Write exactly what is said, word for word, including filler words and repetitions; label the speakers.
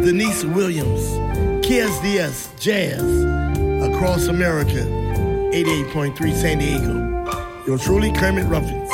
Speaker 1: Denise Williams, K S D S Jazz, across America, eighty-eight point three San Diego. Yours truly, Kermit Ruffin.